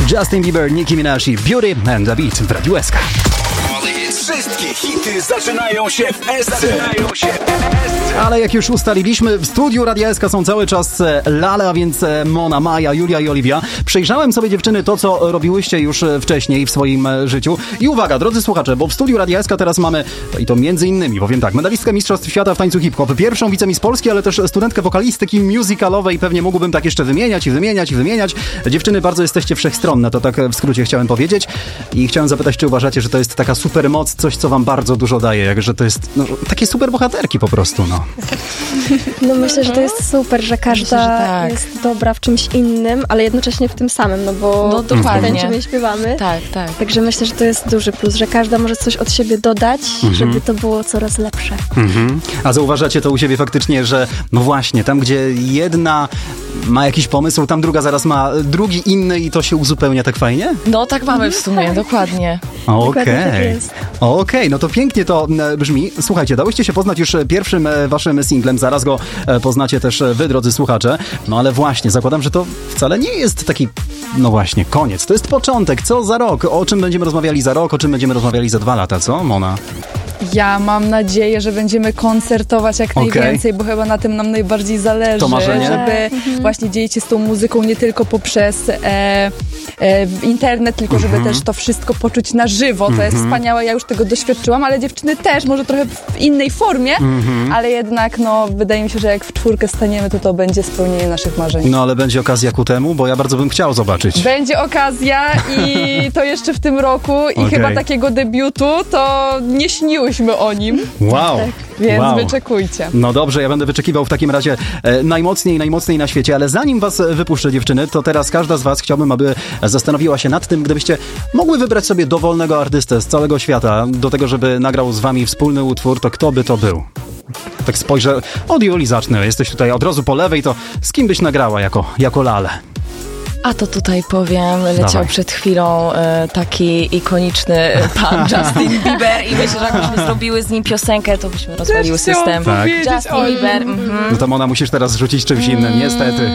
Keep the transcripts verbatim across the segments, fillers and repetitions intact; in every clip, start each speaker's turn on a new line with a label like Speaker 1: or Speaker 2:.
Speaker 1: Justin Bieber, Nicki Minaj, Beauty and the Beat w Radiu S K.
Speaker 2: Wszystkie hity zaczynają się w S C. Zaczynają się w S C.
Speaker 1: Ale jak już ustaliliśmy, w studiu Radia S K są cały czas Lale, a więc Mona, Maja, Julia i Oliwia. Przejrzałem sobie, dziewczyny, to, co robiłyście już wcześniej w swoim życiu. I uwaga, drodzy słuchacze, bo w studiu Radia S K teraz mamy, i to między innymi, powiem tak, medalistkę Mistrzostw Świata w tańcu hip-hop, pierwszą wicemiss Polski, ale też studentkę wokalistyki musicalowej. Pewnie mógłbym tak jeszcze wymieniać i wymieniać i wymieniać. Dziewczyny, bardzo jesteście wszechstronne, to tak w skrócie chciałem powiedzieć. I chciałem zapytać, czy uważacie, że to jest taka super moc, coś, co wam bardzo dużo daje, jak że to jest no, takie super bohaterki po prostu, no.
Speaker 3: No myślę, że to jest super, że każda
Speaker 4: Myślę, że tak.
Speaker 3: jest dobra w czymś innym, ale jednocześnie w tym samym, no bo
Speaker 4: No, dokładnie.
Speaker 3: tańczymy i śpiewamy.
Speaker 4: Tak, tak.
Speaker 3: Także myślę, że to jest duży plus, że każda może coś od siebie dodać,
Speaker 1: Mhm.
Speaker 3: żeby to było coraz lepsze.
Speaker 1: Mhm. A zauważacie to u siebie faktycznie, że no właśnie, tam gdzie jedna ma jakiś pomysł, tam druga zaraz ma drugi inny i to się uzupełnia tak fajnie?
Speaker 4: No tak mamy w sumie, dokładnie.
Speaker 3: Dokładnie tak
Speaker 1: Okej,
Speaker 3: jest.
Speaker 1: okej, no to pięknie to e, brzmi. Słuchajcie, dałyście się poznać już pierwszym e, waszym singlem, zaraz go e, poznacie też e, wy, drodzy słuchacze. No ale właśnie, zakładam, że to wcale nie jest taki, no właśnie, koniec. To jest początek. Co za rok? O czym będziemy rozmawiali za rok? O czym będziemy rozmawiali za dwa lata? Co, Mona?
Speaker 5: Ja mam nadzieję, że będziemy koncertować jak
Speaker 1: Okej.
Speaker 5: najwięcej, bo chyba na tym nam najbardziej zależy.
Speaker 1: To marzenie?
Speaker 5: Żeby właśnie dzielić się z tą muzyką nie tylko poprzez e, e, internet, tylko żeby też to wszystko poczuć na żywo. To jest wspaniałe, ja już tego doświadczyłam, ale dziewczyny też, może trochę w innej formie, ale jednak no, wydaje mi się, że jak w czwórkę staniemy, to to będzie spełnienie naszych marzeń.
Speaker 1: No ale będzie okazja ku temu, bo ja bardzo bym chciał zobaczyć.
Speaker 5: Będzie okazja i to jeszcze w tym roku i
Speaker 1: Okej.
Speaker 5: chyba takiego debiutu to nie śniłyśmy o nim,
Speaker 1: Wow,
Speaker 5: więc
Speaker 1: wow.
Speaker 5: wyczekujcie.
Speaker 1: No dobrze, ja będę wyczekiwał w takim razie e, najmocniej, najmocniej na świecie, ale zanim was e, wypuszczę, dziewczyny, to teraz każda z was chciałbym, aby zastanowiła się nad tym, gdybyście mogły wybrać sobie dowolnego artystę z całego świata do tego, żeby nagrał z wami wspólny utwór, to kto by to był? Tak spojrzę, od Julii zacznę, jesteś tutaj od razu po lewej, to z kim byś nagrała jako, jako Lalę?
Speaker 4: A to tutaj powiem, leciał
Speaker 1: Dawaj.
Speaker 4: przed chwilą e, taki ikoniczny pan Justin Bieber i myślę, że jakbyśmy zrobiły z nim piosenkę, to byśmy rozwaliły
Speaker 5: chciałam
Speaker 4: system.
Speaker 1: Tak.
Speaker 4: Justin
Speaker 5: o nim.
Speaker 4: Bieber, mhm.
Speaker 1: No to Mona, musisz teraz rzucić czymś innym, niestety.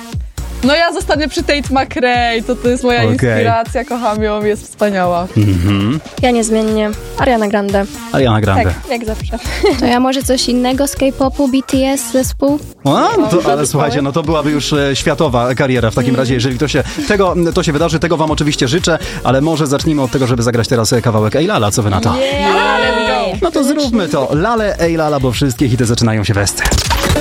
Speaker 5: No ja zostanę przy Tate McRae, to to jest moja
Speaker 1: Okej.
Speaker 5: inspiracja, kocham ją, jest wspaniała.
Speaker 3: Ja niezmiennie Ariana Grande.
Speaker 1: Ariana Grande.
Speaker 3: Tak, jak zawsze.
Speaker 6: To ja może coś innego z K-popu, B T S, zespół?
Speaker 1: A, no to, ale słuchajcie, no to byłaby już e, światowa kariera w takim razie, jeżeli to się, tego, to się wydarzy, tego wam oczywiście życzę, ale może zacznijmy od tego, żeby zagrać teraz kawałek Ej Lala, co wy na to?
Speaker 4: Yeah, let's go.
Speaker 1: No to zróbmy to. Lale, Ej Lala, bo wszystkie hity zaczynają się w S C.